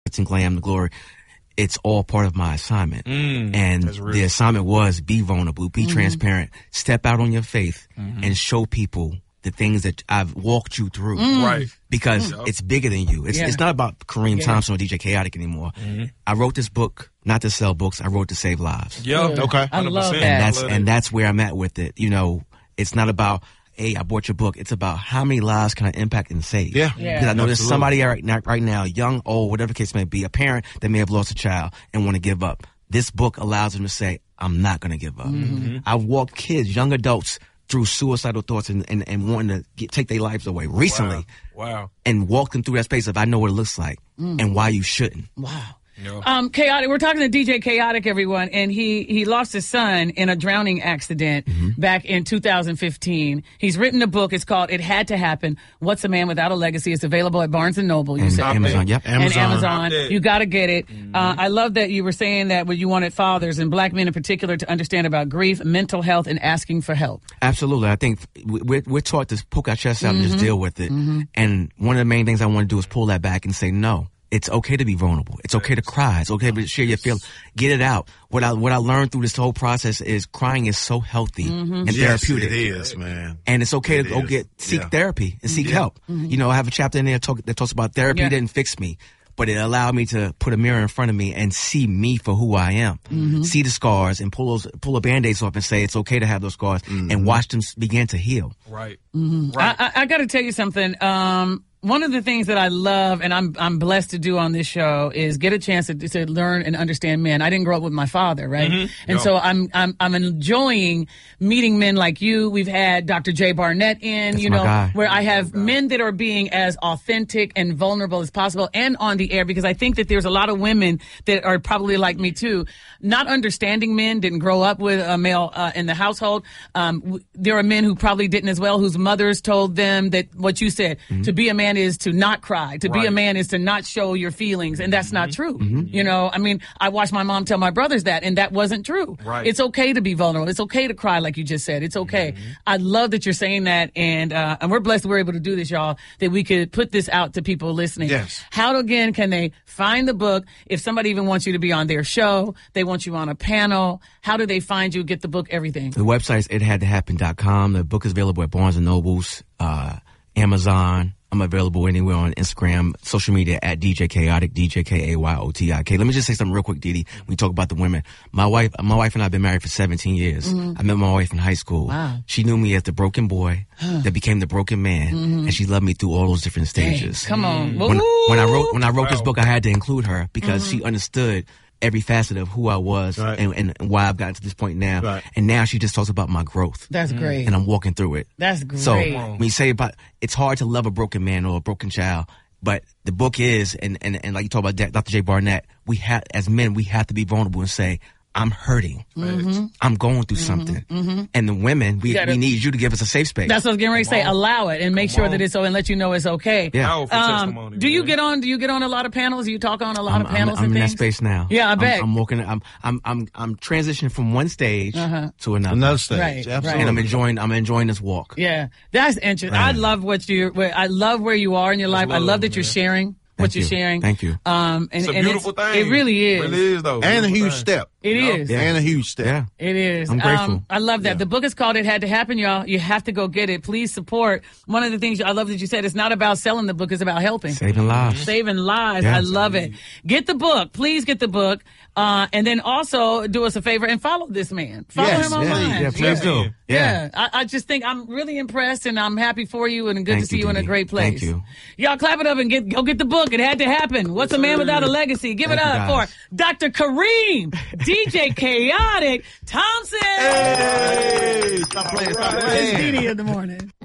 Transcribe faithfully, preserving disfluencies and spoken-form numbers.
and glam, the glory. It's all part of my assignment. Mm, and the assignment was be vulnerable, be mm-hmm. transparent, step out on your faith mm-hmm. and show people the things that I've walked you through. Mm. Right. Because mm. it's bigger than you. It's yeah. it's not about Kareem yeah. Thompson or D J Chaotic anymore. Mm-hmm. I wrote this book not to sell books. I wrote to save lives. Yeah. Okay. I love that. And that's, love and it. that's where I'm at with it. You know, it's not about, hey, I bought your book. It's about how many lives can I impact and save? Yeah. yeah. Because I know there's somebody right now, right now, young, old, whatever the case may be, a parent that may have lost a child and want to give up. This book allows them to say, I'm not going to give up. Mm-hmm. I've walked kids, young adults, through suicidal thoughts and, and, and wanting to get, take their lives away recently. Wow. wow. And walk them through that space of I know what it looks like mm. and why you shouldn't. Wow. No. Um, Chaotic. We're talking to D J Chaotic, everyone, and he he lost his son in a drowning accident mm-hmm. back in two thousand fifteen. He's written a book. It's called "It Had to Happen: What's a Man Without a Legacy." It's available at Barnes and Noble. You and said Amazon, yep, and Amazon. Amazon. You got to get it. Mm-hmm. Uh, I love that you were saying that when you wanted fathers and black men in particular to understand about grief, mental health, and asking for help. Absolutely. I think we're we're taught to poke our chest out mm-hmm. and just deal with it. Mm-hmm. And one of the main things I want to do is pull that back and say no. It's okay to be vulnerable. It's okay to cry. It's okay to share your feelings. Get it out. What I what I learned through this whole process is crying is so healthy mm-hmm. and yes, therapeutic. It is, man. And it's okay it to go is. get seek yeah. therapy and seek yeah. help. Mm-hmm. You know, I have a chapter in there talk, that talks about therapy yeah. didn't fix me, but it allowed me to put a mirror in front of me and see me for who I am. Mm-hmm. See the scars and pull those pull the Band-Aids off and say it's okay to have those scars mm-hmm. and watch them begin to heal. Right. Mm-hmm. right. I, I, I got to tell you something. Um, One of the things that I love and I'm I'm blessed to do on this show is get a chance to, to learn and understand men. I didn't grow up with my father, right? Mm-hmm. And no. so I'm I'm I'm enjoying meeting men like you. We've had Doctor Jay Barnett in, That's you know, guy. where I have men that are being as authentic and vulnerable as possible and on the air, because I think that there's a lot of women that are probably like me too, not understanding men, didn't grow up with a male uh, in the household. Um, w- there are men who probably didn't as well, whose mothers told them that what you said, mm-hmm. to be a man is to not cry. To right. be a man is to not show your feelings. And that's mm-hmm. not true. Mm-hmm. You know, I mean, I watched my mom tell my brothers that, and that wasn't true. Right. It's okay to be vulnerable. It's okay to cry, like you just said. It's okay. Mm-hmm. I love that you're saying that. And, uh, and we're blessed that we're able to do this, y'all, that we could put this out to people listening. Yes. How, again, can they find the book? If somebody even wants you to be on their show, they want you on a panel, how do they find you, get the book, everything? The website is it had to happen dot com. The book is available at Barnes and Nobles, uh, Amazon. I'm available anywhere on Instagram, social media at D J Chaotic, D J K A Y O T I K. Let me just say something real quick, Didi. When we talk about the women, my wife, my wife and I have been married for seventeen years. Mm-hmm. I met my wife in high school. Wow. She knew me as the broken boy that became the broken man, mm-hmm. and she loved me through all those different stages. Dang, come on. When, when I wrote, when I wrote wow. this book, I had to include her because mm-hmm. she understood every facet of who I was right. and, and why I've gotten to this point now. Right. And now she just talks about my growth. That's great. And I'm walking through it. That's great. So when you say about, it's hard to love a broken man or a broken child, but the book is, and, and, and like you talk about Doctor Jay Barnett, we have, as men, we have to be vulnerable and say, I'm hurting. Mm-hmm. I'm going through mm-hmm. something. Mm-hmm. And the women, we, gotta, we need you to give us a safe space. That's what I was getting ready to say. Allow it and make Come sure on. that it's so, and let you know it's okay. Yeah. Powerful Um, testimony, do you man. get on? Do you get on a lot of panels? Do you talk on a lot I'm, of panels I'm, I'm and in things? that space now. Yeah, I bet. I'm, I'm walking. I'm I'm I'm I'm transitioning from one stage Uh-huh. to another. Another stage, Right, right. absolutely. And I'm enjoying. I'm enjoying this walk. Yeah, that's interesting. I love what you. I love where you are in your life. I love, love that you're man. sharing what Thank you're you. sharing. Thank you. Um, and, It's a and beautiful it's, thing. It really is. It really is, though. And a Beautiful huge thing. step. It Yep. is. Yeah. And a huge step. Yeah. It is. I'm grateful. Um, I love that. Yeah. The book is called It Had to Happen, y'all. You have to go get it. Please support. One of the things I love that you said, it's not about selling the book, it's about helping. Saving lives. Saving lives. Yeah. I love it. Get the book. Please get the book. Uh, and then also do us a favor and follow this man. Follow Yes, him yeah, online. Yeah, please do. Yeah. Yeah. I, I just think I'm really impressed and I'm happy for you and good Thank to see you, you in a Didi. great place. Thank you. Y'all clap it up and get go get the book. It had to happen. What's a man without a legacy? Give Thank it you, up guys. for Doctor Kareem, D J Chaotic Thompson. Hey, stop playing, stop It's playing. Didi in the morning.